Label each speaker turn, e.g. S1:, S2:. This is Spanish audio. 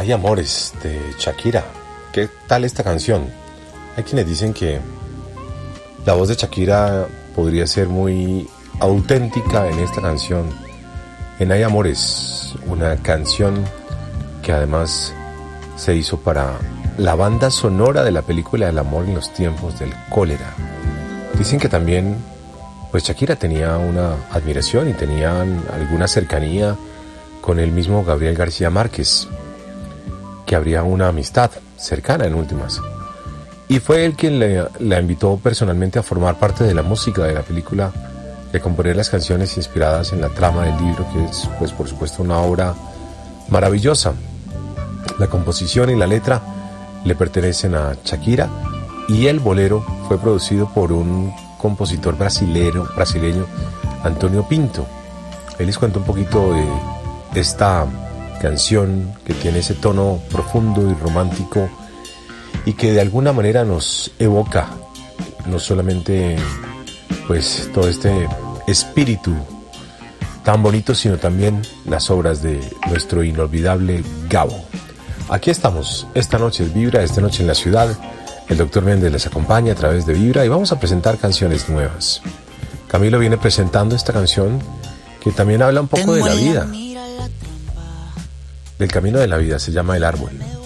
S1: Hay amores de Shakira. ¿Qué tal esta canción? Hay quienes dicen que la voz de Shakira podría ser muy auténtica en esta canción. En Hay amores, una canción que además se hizo para la banda sonora de la película El amor en los tiempos del cólera. Dicen que también pues Shakira tenía una admiración y tenía alguna cercanía con el mismo Gabriel García Márquez, que habría una amistad cercana en últimas. Y fue él quien la invitó personalmente a formar parte de la música de la película, de componer las canciones inspiradas en la trama del libro, que es, pues por supuesto, una obra maravillosa. La composición y la letra le pertenecen a Shakira y el bolero fue producido por un compositor brasileño, Antonio Pinto. Él les cuenta un poquito de esta canción que tiene ese tono profundo y romántico y que de alguna manera nos evoca no solamente pues todo este espíritu tan bonito, sino también las obras de nuestro inolvidable Gabo. Aquí estamos, esta noche es Vibra, esta noche en la ciudad. El Dr. Méndez les acompaña a través de Vibra y vamos a presentar canciones nuevas. Camilo viene presentando esta canción que también habla un poco de la vida, del camino de la vida, se llama El árbol.